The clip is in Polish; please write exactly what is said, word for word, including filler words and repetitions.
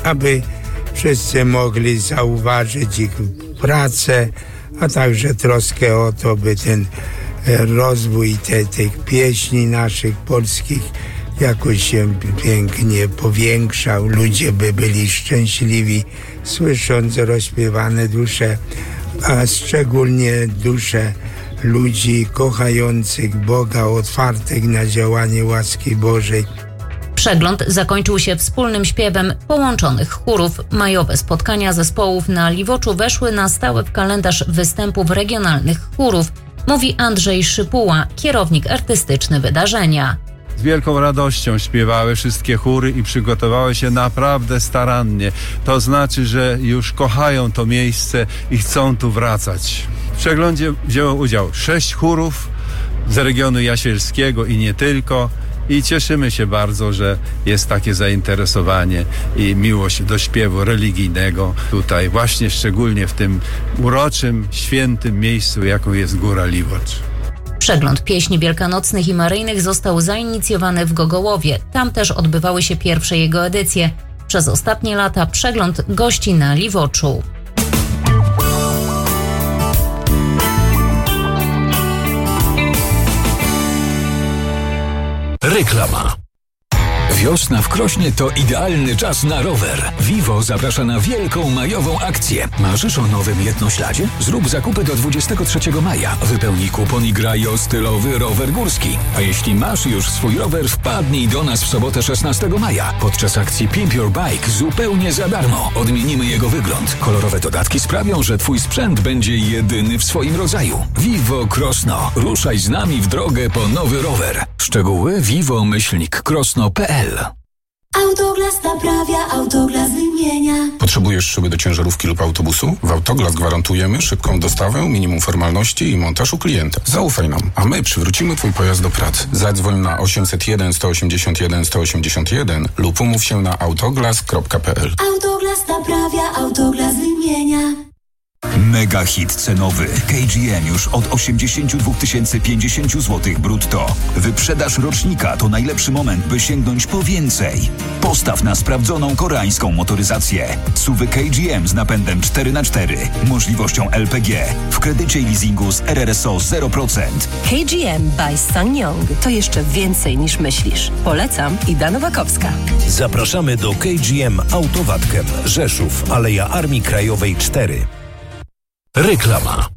aby wszyscy mogli zauważyć ich pracę, a także troskę o to, by ten rozwój te, tych pieśni naszych polskich jakoś się pięknie powiększał. Ludzie by byli szczęśliwi, słysząc rozśpiewane dusze, a szczególnie dusze ludzi kochających Boga, otwartych na działanie łaski Bożej. Przegląd zakończył się wspólnym śpiewem połączonych chórów. Majowe spotkania zespołów na Liwoczu weszły na stałe w kalendarz występów regionalnych chórów, mówi Andrzej Szypuła, kierownik artystyczny wydarzenia. Z wielką radością śpiewały wszystkie chóry i przygotowały się naprawdę starannie. To znaczy, że już kochają to miejsce i chcą tu wracać. W przeglądzie wzięło udział sześć chórów z regionu jasielskiego i nie tylko. I cieszymy się bardzo, że jest takie zainteresowanie i miłość do śpiewu religijnego tutaj, właśnie szczególnie w tym uroczym, świętym miejscu, jaką jest Góra Liwocz. Przegląd pieśni wielkanocnych i maryjnych został zainicjowany w Gogołowie. Tam też odbywały się pierwsze jego edycje. Przez ostatnie lata przegląd gości na Liwoczu. Reklama. Wiosna w Krośnie to idealny czas na rower. Vivo zaprasza na wielką majową akcję. Marzysz o nowym jednośladzie? Zrób zakupy do dwudziestego trzeciego maja. Wypełnij kupon i graj o stylowy rower górski. A jeśli masz już swój rower, wpadnij do nas w sobotę szesnastego maja. Podczas akcji Pimp Your Bike zupełnie za darmo. Odmienimy jego wygląd. Kolorowe dodatki sprawią, że twój sprzęt będzie jedyny w swoim rodzaju. Vivo Krosno. Ruszaj z nami w drogę po nowy rower. Szczegóły vivo myślnik krosno kropka p l. Autoglas naprawia, Autoglas wymienia. Potrzebujesz szyby do ciężarówki lub autobusu? W Autoglas gwarantujemy szybką dostawę, minimum formalności i montaż u klienta. Zaufaj nam, a my przywrócimy twój pojazd do pracy. Zadzwoń na osiemset jeden sto osiemdziesiąt jeden sto osiemdziesiąt jeden lub umów się na autoglas kropka p l. Autoglas naprawia, Autoglas wymienia. Mega hit cenowy. K G M już od osiemdziesiąt dwa tysiące pięćdziesiąt złotych brutto. Wyprzedaż rocznika to najlepszy moment, by sięgnąć po więcej. Postaw na sprawdzoną koreańską motoryzację. S U V K G M z napędem cztery na cztery, możliwością L P G, w kredycie i leasingu z R R S O zero procent. K G M by SsangYong to jeszcze więcej niż myślisz. Polecam, Ida Nowakowska. Zapraszamy do K G M Autowatkem, Rzeszów, Aleja Armii Krajowej cztery. Reklama.